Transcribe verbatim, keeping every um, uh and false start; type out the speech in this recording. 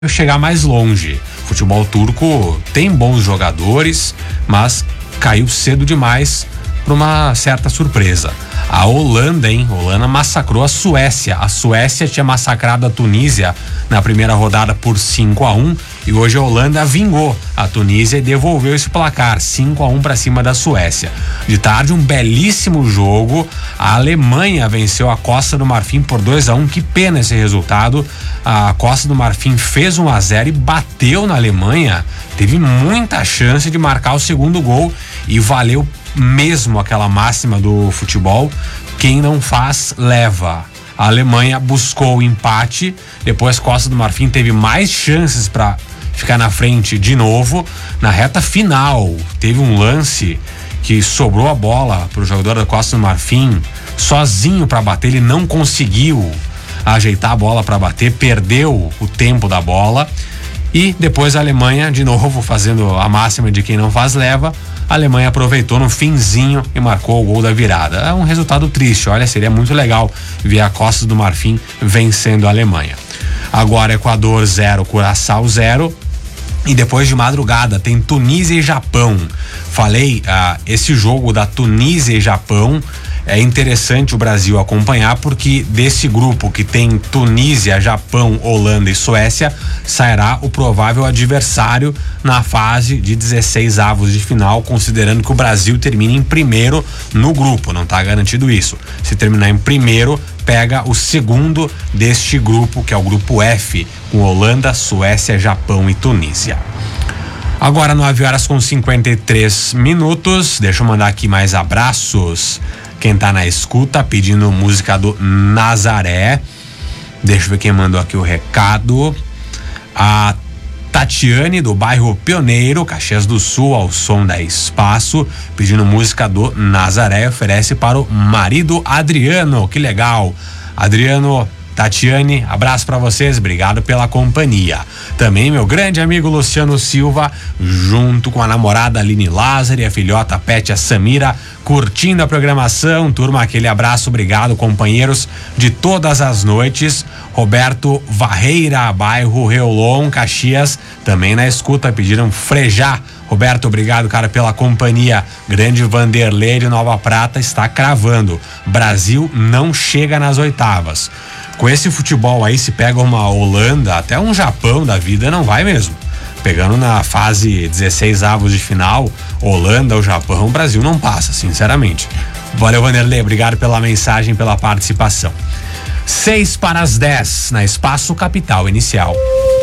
chegar mais longe. O futebol turco tem bons jogadores, mas caiu cedo demais para uma certa surpresa. A Holanda, hein? A Holanda massacrou a Suécia. A Suécia tinha massacrado a Tunísia na primeira rodada por cinco a um e hoje a Holanda vingou a Tunísia e devolveu esse placar, cinco a um para cima da Suécia. De tarde, um belíssimo jogo. A Alemanha venceu a Costa do Marfim por dois a um. Que pena esse resultado. A Costa do Marfim fez um a zero e bateu na Alemanha. Teve muita chance de marcar o segundo gol e valeu mesmo aquela máxima do futebol: quem não faz, leva. A Alemanha buscou o empate, depois Costa do Marfim teve mais chances para ficar na frente de novo. Na reta final, teve um lance que sobrou a bola para o jogador da Costa do Marfim sozinho para bater, ele não conseguiu ajeitar a bola para bater, perdeu o tempo da bola. E depois a Alemanha, de novo, fazendo a máxima de quem não faz, leva. A Alemanha aproveitou no finzinho e marcou o gol da virada. É um resultado triste, olha, seria muito legal ver a Costa do Marfim vencendo a Alemanha. Agora Equador zero, Curaçao zero. E depois de madrugada tem Tunísia e Japão. Falei, ah, esse jogo da Tunísia e Japão é interessante o Brasil acompanhar, porque desse grupo que tem Tunísia, Japão, Holanda e Suécia, sairá o provável adversário na fase de dezesseis avos de final, considerando que o Brasil termine em primeiro no grupo, não está garantido isso. Se terminar em primeiro, pega o segundo deste grupo, que é o grupo F, com Holanda, Suécia, Japão e Tunísia. Agora nove horas com cinquenta e três minutos, deixa eu mandar aqui mais abraços. Quem tá na escuta pedindo música do Nazaré. Deixa eu ver quem mandou aqui o recado. A Tatiane, do bairro Pioneiro, Caxias do Sul, ao som da Espaço, pedindo música do Nazaré. Oferece para o marido Adriano. Que legal. Adriano, Tatiane, abraço para vocês, obrigado pela companhia. Também meu grande amigo Luciano Silva, junto com a namorada Aline Lázaro e a filhota Pétia Samira, curtindo a programação. Turma, aquele abraço, obrigado, companheiros de todas as noites. Roberto Varreira, bairro Reolon, Caxias, também na escuta, pediram Frejá. Roberto, obrigado, cara, pela companhia. Grande Vanderlei de Nova Prata está cravando: Brasil não chega nas oitavas. Com esse futebol aí, se pega uma Holanda, até um Japão da vida, não vai mesmo. Pegando na fase dezesseis avos de final, Holanda ou Japão, o Brasil não passa, sinceramente. Valeu, Vanderlei, obrigado pela mensagem, pela participação. Seis para as dez, na Espaço Capital Inicial.